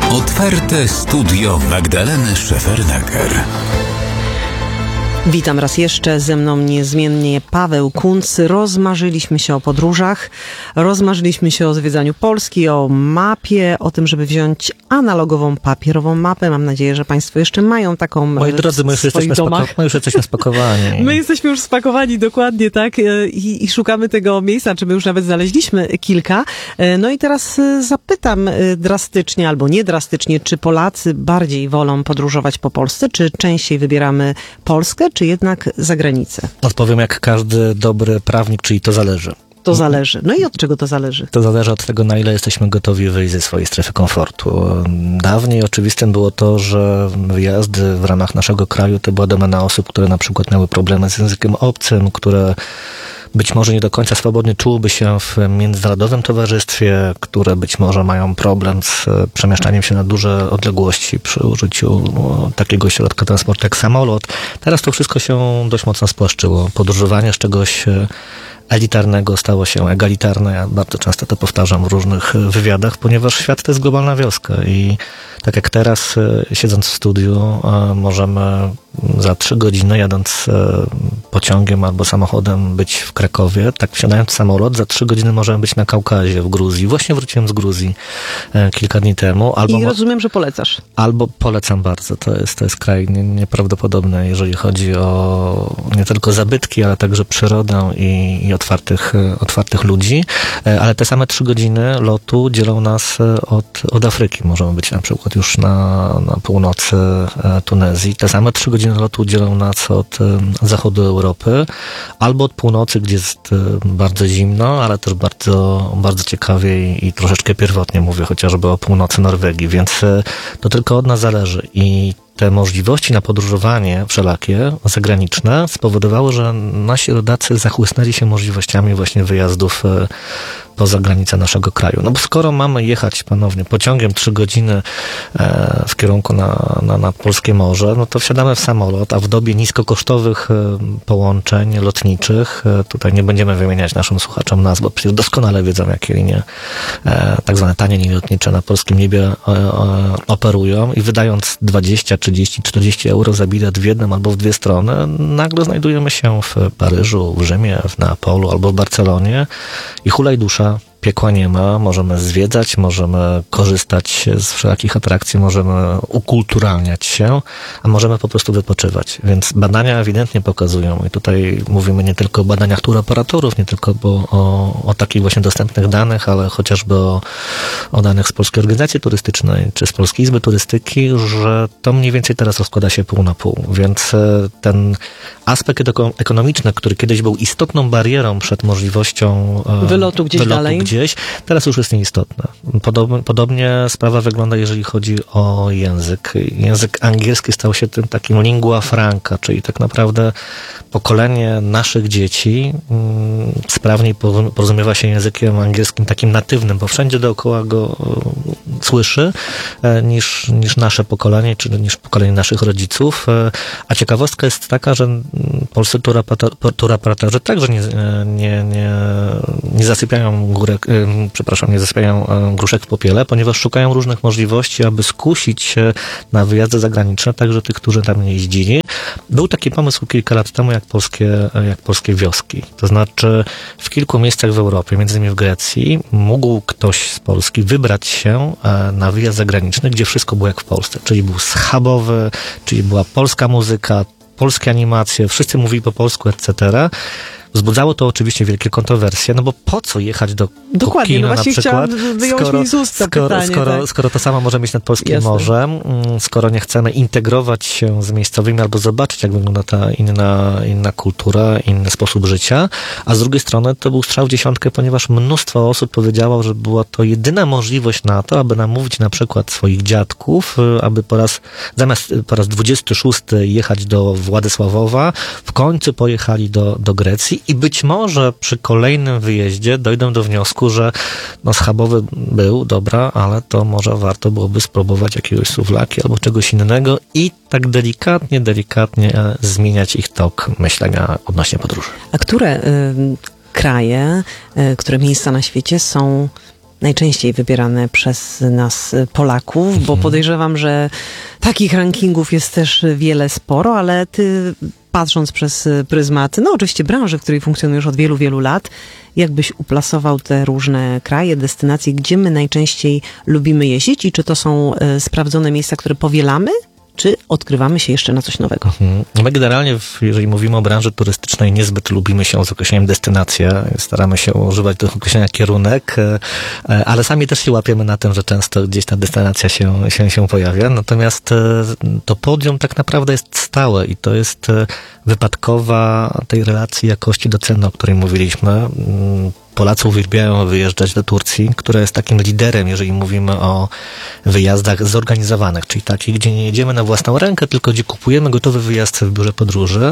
Otwarte studio Magdaleny Szefernaker. Witam raz jeszcze, ze mną niezmiennie Paweł Kunc. Rozmarzyliśmy się o podróżach, rozmarzyliśmy się o zwiedzaniu Polski, o mapie, o tym, żeby wziąć analogową, papierową mapę. Mam nadzieję, że Państwo jeszcze mają taką. Moi drodzy, my już jesteśmy spakowani. My jesteśmy już spakowani, dokładnie tak, i szukamy tego miejsca, czy my już nawet znaleźliśmy kilka. No i teraz zapytam drastycznie albo niedrastycznie, czy Polacy bardziej wolą podróżować po Polsce, czy częściej wybieramy Polskę, czy jednak za granicę? Odpowiem jak każdy dobry prawnik, czyli to zależy. To zależy. No i od czego to zależy? To zależy od tego, na ile jesteśmy gotowi wyjść ze swojej strefy komfortu. Dawniej oczywistym było to, że wyjazdy w ramach naszego kraju to była domena osób, które na przykład miały problemy z językiem obcym, które być może nie do końca swobodnie czułyby się w międzynarodowym towarzystwie, które być może mają problem z przemieszczaniem się na duże odległości przy użyciu takiego środka transportu jak samolot. Teraz to wszystko się dość mocno spłaszczyło. Podróżowanie z czegoś elitarnego stało się egalitarne. Ja bardzo często to powtarzam w różnych wywiadach, ponieważ świat to jest globalna wioska i tak jak teraz, siedząc w studiu, możemy za 3 godziny jadąc pociągiem albo samochodem być w Krakowie, tak wsiadając w samolot, za 3 godziny możemy być na Kaukazie, w Gruzji. Właśnie wróciłem z Gruzji kilka dni temu. I rozumiem, że polecasz. Albo polecam bardzo. To jest kraj nieprawdopodobny, jeżeli chodzi o nie tylko zabytki, ale także przyrodę i otwartych ludzi. Ale te same 3 godziny lotu dzielą nas od Afryki. Możemy być na przykład już na północy Tunezji. Te same 3 godziny lotu dzielą nas od zachodu Europy, albo od północy, gdzie jest bardzo zimno, ale też bardzo, bardzo ciekawie i troszeczkę pierwotnie mówię chociażby o północy Norwegii, więc to tylko od nas zależy i te możliwości na podróżowanie wszelakie, zagraniczne, spowodowały, że nasi rodacy zachłysnęli się możliwościami właśnie wyjazdów poza granice naszego kraju. No bo skoro mamy jechać, panowie, pociągiem 3 godziny w kierunku na polskie morze, no to wsiadamy w samolot, a w dobie niskokosztowych połączeń lotniczych, tutaj nie będziemy wymieniać naszym słuchaczom nazw, bo przecież doskonale wiedzą, jakie linie, tak zwane tanie linie lotnicze na polskim niebie operują i wydając 20, 30, 40 euro za bilet w jedną albo w 2 strony, nagle znajdujemy się w Paryżu, w Rzymie, w Neapolu albo w Barcelonie i hulaj dusza, piekła nie ma, możemy zwiedzać, możemy korzystać z wszelakich atrakcji, możemy ukulturalniać się, a możemy po prostu wypoczywać. Więc badania ewidentnie pokazują, i tutaj mówimy nie tylko o badaniach touroperatorów, nie tylko o takich właśnie dostępnych danych, ale chociażby o danych z Polskiej Organizacji Turystycznej, czy z Polskiej Izby Turystyki, że to mniej więcej teraz rozkłada się pół na pół. Więc ten aspekt ekonomiczny, który kiedyś był istotną barierą przed możliwością wylotu dalej, teraz już jest nieistotne. Podobnie sprawa wygląda, jeżeli chodzi o język. Język angielski stał się tym takim lingua franca, czyli tak naprawdę pokolenie naszych dzieci sprawniej porozumiewa się językiem angielskim takim natywnym, bo wszędzie dookoła go słyszy, niż nasze pokolenie, czy niż pokolenie naszych rodziców. A ciekawostka jest taka, że polscy touroperatorzy także nie zasypiają nie zasypiają gruszek w popiele, ponieważ szukają różnych możliwości, aby skusić się na wyjazdy zagraniczne, także tych, którzy tam nie jeździli. Był taki pomysł kilka lat temu, jak polskie wioski. To znaczy w kilku miejscach w Europie, między innymi w Grecji, mógł ktoś z Polski wybrać się na wyjazd zagraniczny, gdzie wszystko było jak w Polsce. Czyli był schabowy, czyli była polska muzyka, polskie animacje, wszyscy mówili po polsku, etc. Wzbudzało to oczywiście wielkie kontrowersje, no bo po co jechać do Kukina, no właśnie na przykład, skoro to samo może mieć nad polskim morzem, skoro nie chcemy integrować się z miejscowymi albo zobaczyć, jak wygląda ta inna kultura, inny sposób życia, a z drugiej strony to był strzał w dziesiątkę, ponieważ mnóstwo osób powiedziało, że była to jedyna możliwość na to, aby namówić na przykład swoich dziadków, aby zamiast po raz 26 jechać do Władysławowa, w końcu pojechali do Grecji i być może przy kolejnym wyjeździe dojdą do wniosku, że schabowy był, dobra, ale to może warto byłoby spróbować jakiegoś suwlaki albo czegoś innego i tak delikatnie zmieniać ich tok myślenia odnośnie podróży. A które kraje, które miejsca na świecie są najczęściej wybierane przez nas Polaków, bo podejrzewam, że takich rankingów jest też wiele, sporo, ale ty, patrząc przez pryzmat, no oczywiście branży, w której funkcjonujesz od wielu, wielu lat, jakbyś uplasował te różne kraje, destynacje, gdzie my najczęściej lubimy jeździć i czy to są sprawdzone miejsca, które powielamy, czy odkrywamy się jeszcze na coś nowego? My generalnie, jeżeli mówimy o branży turystycznej, niezbyt lubimy się z określeniem destynacja. Staramy się używać do określenia kierunek, ale sami też się łapiemy na tym, że często gdzieś ta destynacja się pojawia. Natomiast to podium tak naprawdę jest stałe i to jest wypadkowa tej relacji jakości do ceny, o której mówiliśmy. Polacy uwielbiają wyjeżdżać do Turcji, która jest takim liderem, jeżeli mówimy o wyjazdach zorganizowanych, czyli takich, gdzie nie jedziemy na własną rękę, tylko gdzie kupujemy gotowy wyjazd w biurze podróży.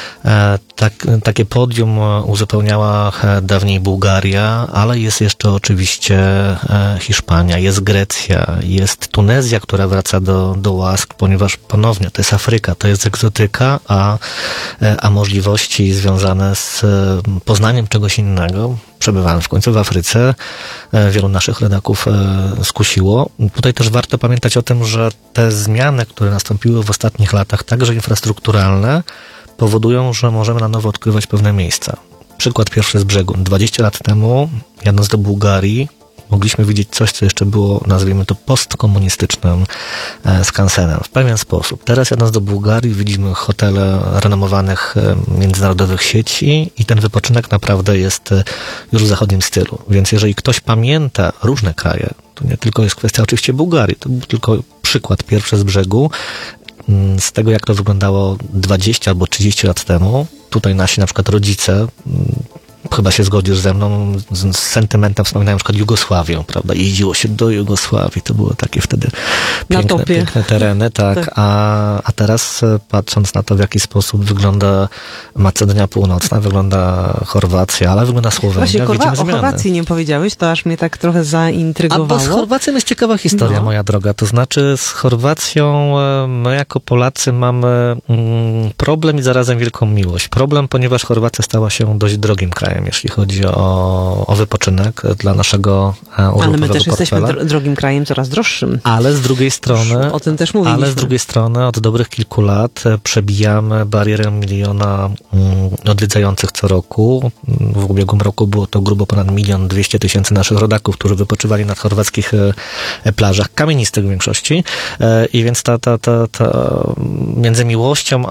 Takie podium uzupełniała dawniej Bułgaria, ale jest jeszcze oczywiście Hiszpania, jest Grecja, jest Tunezja, która wraca do łask, ponieważ ponownie to jest Afryka, to jest egzotyka, a możliwości związane z poznaniem czegoś innego. Przebywałem w końcu w Afryce. Wielu naszych rodaków skusiło. Tutaj też warto pamiętać o tym, że te zmiany, które nastąpiły w ostatnich latach, także infrastrukturalne, powodują, że możemy na nowo odkrywać pewne miejsca. Przykład pierwszy z brzegu. 20 lat temu, jadąc do Bułgarii, mogliśmy widzieć coś, co jeszcze było, nazwijmy to, postkomunistycznym skansenem w pewien sposób. Teraz jadąc do Bułgarii widzimy hotele renomowanych międzynarodowych sieci i ten wypoczynek naprawdę jest już w zachodnim stylu. Więc jeżeli ktoś pamięta różne kraje, to nie tylko jest kwestia oczywiście Bułgarii, to był tylko przykład pierwszy z brzegu, z tego jak to wyglądało 20 albo 30 lat temu. Tutaj nasi na przykład rodzice, chyba się zgodzisz ze mną, z sentymentem wspominają na przykład Jugosławię, prawda? Jeździło się do Jugosławii, to były takie wtedy piękne tereny, tak. A teraz patrząc na to, w jaki sposób wygląda Macedonia Północna, wygląda Chorwacja, ale wygląda Słowenia, Właśnie, widzimy o Chorwacji nie powiedziałeś, to aż mnie tak trochę zaintrygowało. A bo z Chorwacją jest ciekawa historia, moja droga. To znaczy z Chorwacją my jako Polacy mamy problem i zarazem wielką miłość. Problem, ponieważ Chorwacja stała się dość drogim krajem, jeśli chodzi o wypoczynek dla naszego urlopowego Ale my też portfela. jesteśmy drogim krajem, coraz droższym. Ale z drugiej strony, o tym też mówiliśmy. Ale z drugiej strony od dobrych kilku lat przebijamy barierę 1 miliona odwiedzających co roku. W ubiegłym roku było to grubo ponad 1 200 000 naszych rodaków, którzy wypoczywali na chorwackich plażach, kamienistych w większości. I więc ta między miłością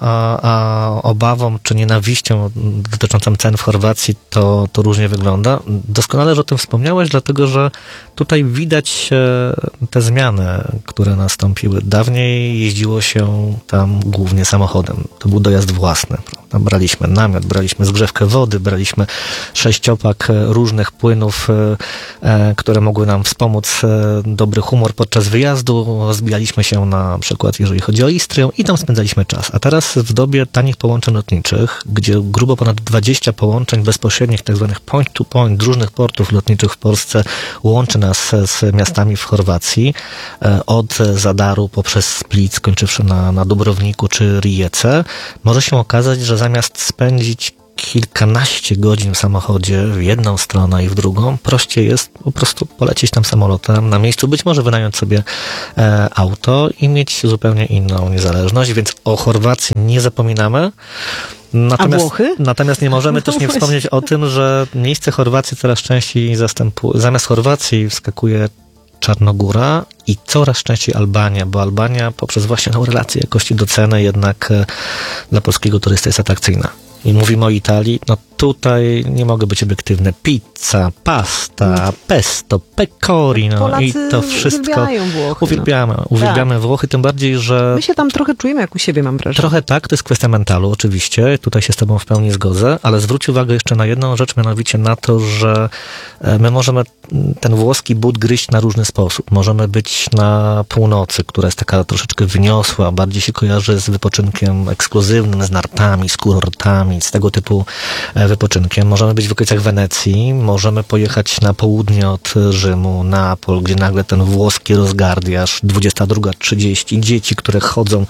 a obawą czy nienawiścią dotyczącą cen w Chorwacji to różnie wygląda. Doskonale, że o tym wspomniałeś, dlatego że tutaj widać te zmiany, które nastąpiły. Dawniej jeździło się tam głównie samochodem. To był dojazd własny. Prawda? Braliśmy namiot, braliśmy zgrzewkę wody, braliśmy 6-pak różnych płynów, które mogły nam wspomóc dobry humor podczas wyjazdu. Rozbijaliśmy się na przykład, jeżeli chodzi o Istrię i tam spędzaliśmy czas. A teraz w dobie tanich połączeń lotniczych, gdzie grubo ponad 20 połączeń bezpośrednich, tak zwanych point to point, różnych portów lotniczych w Polsce łączy nas z miastami w Chorwacji, od Zadaru poprzez Split, skończywszy na Dubrowniku czy Rijece, może się okazać, że zamiast spędzić kilkanaście godzin w samochodzie w jedną stronę i w drugą, prościej jest po prostu polecieć tam samolotem, na miejscu być może wynająć sobie auto i mieć zupełnie inną niezależność, więc o Chorwacji nie zapominamy. Natomiast nie możemy też nie wspomnieć o tym, że miejsce Chorwacji coraz częściej zamiast Chorwacji wskakuje Czarnogóra i coraz częściej Albania, bo Albania poprzez właśnie tą relację jakości do ceny jednak dla polskiego turysty jest atrakcyjna. I mówimy o Italii, no tutaj nie mogę być obiektywny. Pizza, pasta, pesto, pecorino Polacy i to wszystko. uwielbiają Włochy. Uwielbiamy Włochy, tym bardziej, że... My się tam trochę czujemy jak u siebie, mam wrażenie. Trochę tak, to jest kwestia mentalu, oczywiście. Tutaj się z tobą w pełni zgodzę, ale zwróć uwagę jeszcze na jedną rzecz, mianowicie na to, że my możemy ten włoski but gryźć na różny sposób. Możemy być na północy, która jest taka troszeczkę wyniosła, bardziej się kojarzy z wypoczynkiem ekskluzywnym, z nartami, z kurortami, z tego typu wypoczynkiem. Możemy być w okolicach Wenecji, możemy pojechać na południe od Rzymu, Neapol, gdzie nagle ten włoski rozgardiaż, 22:30, dzieci, które chodzą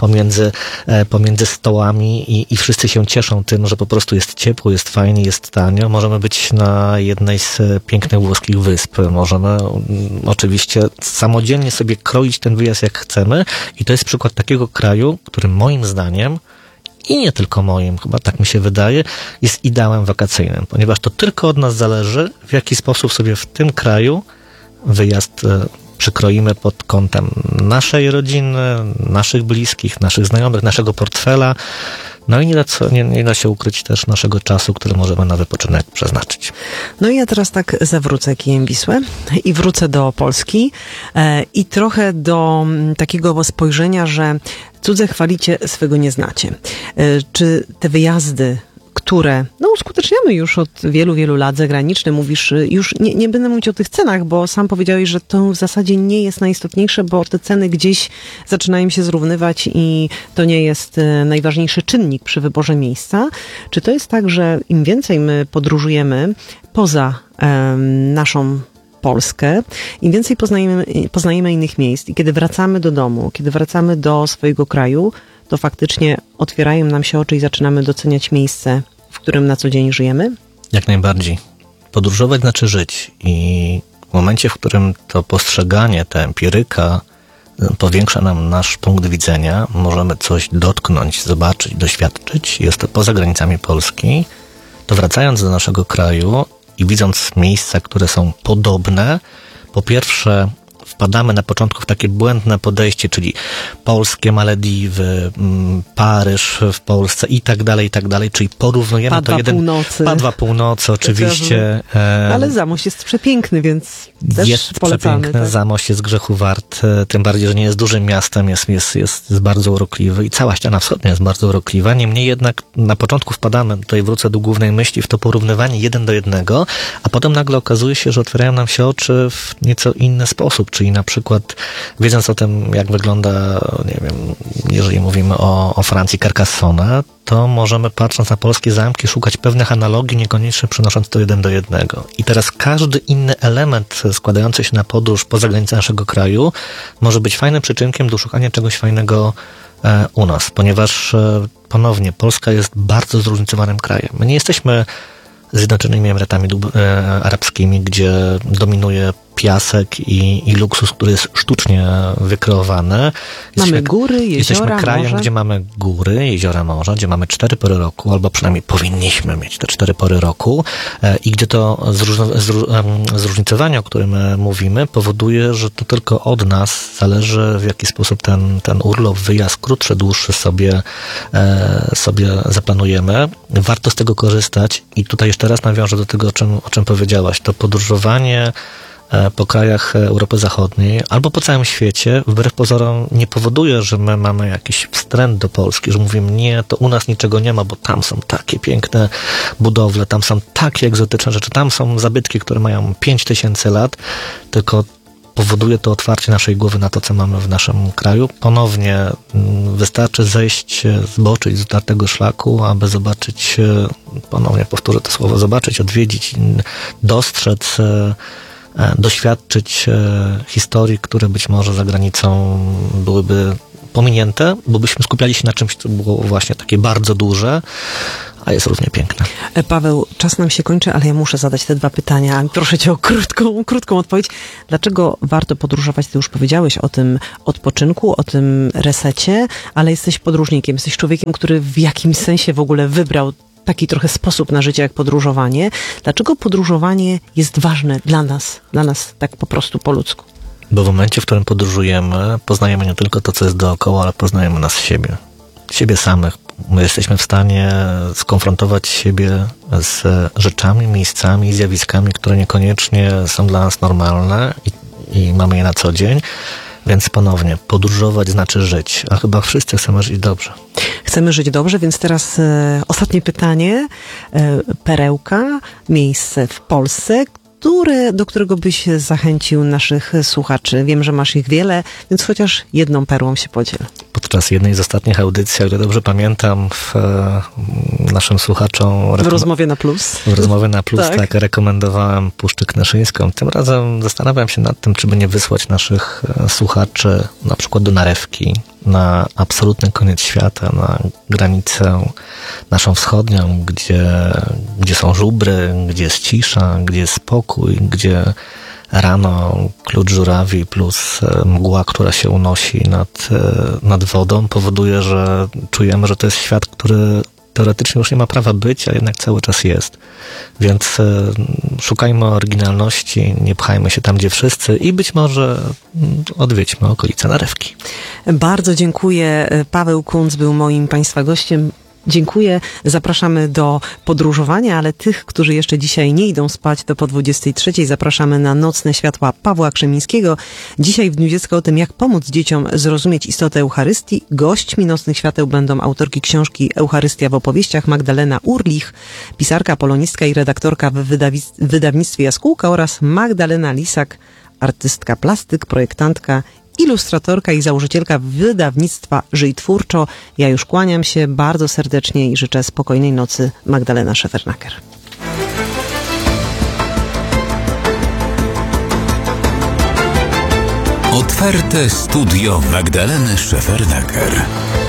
pomiędzy stołami i wszyscy się cieszą tym, że po prostu jest ciepło, jest fajnie, jest tanio. Możemy być na jednej z pięknych włoskich wysp. Możemy oczywiście samodzielnie sobie kroić ten wyjazd jak chcemy i to jest przykład takiego kraju, który moim zdaniem i nie tylko moim, chyba tak mi się wydaje, jest ideałem wakacyjnym, ponieważ to tylko od nas zależy, w jaki sposób sobie w tym kraju wyjazd przykroimy pod kątem naszej rodziny, naszych bliskich, naszych znajomych, naszego portfela, no i nie da się ukryć też naszego czasu, który możemy na wypoczynek przeznaczyć. No i ja teraz tak zawrócę kijem Wisłę i wrócę do Polski i trochę do takiego spojrzenia, że cudze chwalicie, swego nie znacie. Czy te wyjazdy, które uskuteczniamy już od wielu, wielu lat, zagraniczne, mówisz, już nie będę mówić o tych cenach, bo sam powiedziałeś, że to w zasadzie nie jest najistotniejsze, bo te ceny gdzieś zaczynają się zrównywać i to nie jest najważniejszy czynnik przy wyborze miejsca. Czy to jest tak, że im więcej my podróżujemy poza naszą Polskę, im więcej poznajemy innych miejsc i kiedy wracamy do domu, kiedy wracamy do swojego kraju, to faktycznie otwierają nam się oczy i zaczynamy doceniać miejsce, w którym na co dzień żyjemy? Jak najbardziej. Podróżować znaczy żyć i w momencie, w którym to postrzeganie, ta empiryka powiększa nam nasz punkt widzenia, możemy coś dotknąć, zobaczyć, doświadczyć, jest to poza granicami Polski, to wracając do naszego kraju i widząc miejsca, które są podobne, po pierwsze wpadamy na początku w takie błędne podejście, czyli polskie Malediwy, Paryż w Polsce i tak dalej, czyli porównujemy Padwa Północy, oczywiście. Ale Zamość jest przepiękny, więc też jest polecamy. Przepiękny, tak? Zamość jest grzechu wart, tym bardziej, że nie jest dużym miastem, jest bardzo urokliwy i cała ściana wschodnia jest bardzo urokliwa. Niemniej jednak na początku wpadamy, tutaj wrócę do głównej myśli, w to porównywanie 1:1, a potem nagle okazuje się, że otwierają nam się oczy w nieco inny sposób, czyli na przykład wiedząc o tym, jak wygląda, nie wiem, jeżeli mówimy o Francji, Carcassonne, to możemy patrząc na polskie zamki szukać pewnych analogii, niekoniecznie przenosząc to 1:1. I teraz każdy inny element składający się na podróż poza granicę naszego kraju może być fajnym przyczynkiem do szukania czegoś fajnego u nas, ponieważ ponownie Polska jest bardzo zróżnicowanym krajem. My nie jesteśmy Zjednoczonymi Emiratami Arabskimi, gdzie dominuje piasek i luksus, który jest sztucznie wykreowany. Mamy góry, jeziora, jesteśmy krajem, morze. gdzie mamy góry, jeziora, morza, gdzie mamy 4 pory roku, albo przynajmniej powinniśmy mieć te 4 pory roku i gdzie to zróżnicowanie, o którym mówimy, powoduje, że to tylko od nas zależy, w jaki sposób ten urlop, wyjazd krótszy, dłuższy sobie zaplanujemy. Warto z tego korzystać i tutaj jeszcze raz nawiążę do tego, o czym powiedziałaś. To podróżowanie po krajach Europy Zachodniej albo po całym świecie, wbrew pozorom nie powoduje, że my mamy jakiś wstręt do Polski, że mówimy, nie, to u nas niczego nie ma, bo tam są takie piękne budowle, tam są takie egzotyczne rzeczy, tam są zabytki, które mają 5000 lat, tylko powoduje to otwarcie naszej głowy na to, co mamy w naszym kraju. Ponownie wystarczy zejść, zboczyć z utartego szlaku, aby zobaczyć, ponownie powtórzę to słowo, zobaczyć, odwiedzić, dostrzec, doświadczyć historii, które być może za granicą byłyby pominięte, bo byśmy skupiali się na czymś, co było właśnie takie bardzo duże, a jest równie piękne. Paweł, czas nam się kończy, ale ja muszę zadać te 2 pytania. Proszę cię o krótką odpowiedź. Dlaczego warto podróżować? Ty już powiedziałeś o tym odpoczynku, o tym resecie, ale jesteś podróżnikiem, jesteś człowiekiem, który w jakimś sensie w ogóle wybrał taki trochę sposób na życie jak podróżowanie. Dlaczego podróżowanie jest ważne dla nas tak po prostu po ludzku? Bo w momencie, w którym podróżujemy, poznajemy nie tylko to, co jest dookoła, ale poznajemy nas siebie samych. My jesteśmy w stanie skonfrontować siebie z rzeczami, miejscami, zjawiskami, które niekoniecznie są dla nas normalne i mamy je na co dzień. Więc ponownie, podróżować znaczy żyć, a chyba wszyscy chcemy żyć dobrze. Chcemy żyć dobrze, więc teraz ostatnie pytanie. Perełka, miejsce w Polsce, do którego byś zachęcił naszych słuchaczy. Wiem, że masz ich wiele, więc chociaż jedną perłą się podziel. podczas jednej z ostatnich audycji, ale dobrze pamiętam, naszym słuchaczom... W rozmowie na plus. W rozmowie na plus, Tak. rekomendowałem Puszczę Knyszyńską. Tym razem zastanawiam się nad tym, czy by nie wysłać naszych słuchaczy na przykład do Narewki, na absolutny koniec świata, na granicę naszą wschodnią, gdzie są żubry, gdzie jest cisza, gdzie jest spokój, gdzie rano klucz żurawi plus mgła, która się unosi nad wodą, powoduje, że czujemy, że to jest świat, który teoretycznie już nie ma prawa być, a jednak cały czas jest. Więc szukajmy oryginalności, nie pchajmy się tam, gdzie wszyscy i być może odwiedźmy okolice Narewki. Bardzo dziękuję. Paweł Kunc był moim Państwa gościem. Dziękuję. Zapraszamy do podróżowania, ale tych, którzy jeszcze dzisiaj nie idą spać, to po 23:00 zapraszamy na Nocne Światła Pawła Krzemińskiego. Dzisiaj w Dniu Dziecka o tym, jak pomóc dzieciom zrozumieć istotę Eucharystii. Gośćmi Nocnych Świateł będą autorki książki Eucharystia w opowieściach Magdalena Urlich, pisarka, polonistka i redaktorka w wydawnictwie Jaskółka oraz Magdalena Lisak, artystka plastyk, projektantka, ilustratorka i założycielka wydawnictwa Żyj Twórczo. Ja już kłaniam się bardzo serdecznie i życzę spokojnej nocy. Magdalena Szefernaker. Otwarte studio Magdaleny Szefernaker.